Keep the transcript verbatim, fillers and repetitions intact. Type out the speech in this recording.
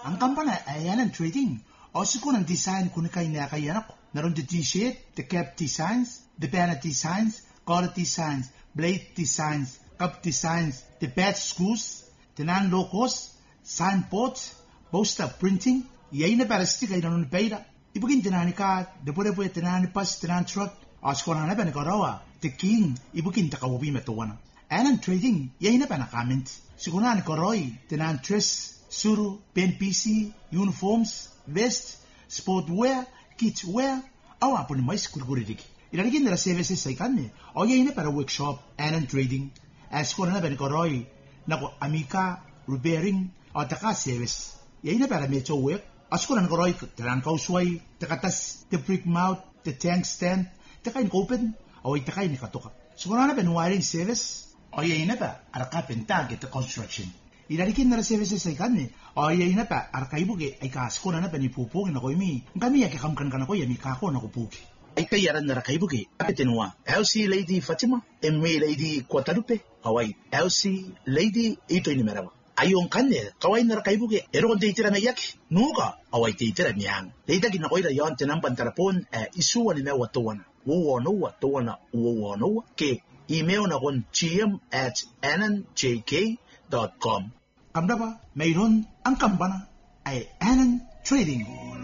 ang kampana ay Alan Trading. O ko ng design kung kay na kay anak. Naroon the t-shirt, the cap designs, the banner designs, collar designs, blade designs, cup designs, the badge screws, the non-locos, signboards, poster printing, yay na para stick ay naroon pera. Ibugin tinani ka, depure po tinani pas, tinani truck, o ko na na ba nagarawa, the king, ibugin takawabi matuwana. Alan Trading, yay na ba na comment? Siguro na koroy, tinani dress, suru, pen P C, uniforms, vest, sportwear, kidswear, awa po ni mais kurkuridiki. Ilalagin nila services sa ikan o yay na para workshop, Alan Trading. As ko na ba ni koroy, nako amika, repairing, o taka service. Yay na para medyo work. As ko na ni koroy, talang kausway, takatas, the brick mouth, the tank stand, takain open, o ay takain ni katuka. Siguro na ba ni wiring service, o yay na ba, araka pentag ito construction. Ilalikin na services sa ikan ni, o yay na pa, arkaibugi, ay kasko na na pa ni pupugin ako imi. Kami ay kakamkan ka na ko, yami kako na kupugi. Ay kayaran na rakaibugi, apitinwa, L C Lady Fatima, M A Lady Guadalupe, kaway, L C Lady ito inimerawa. Ayong kanil, kaway na rakaibugi, ero kong titira na yaki, nuga, away titira niyang. Lita ginakoy na yon, tinampan tarapon, eh, isuwa ni me watuwana. Uwano watuwana, uwano, ke, email na kon gm at nnjk dot com. Kamda ba, mayroon ang kampana ay Alan Trading.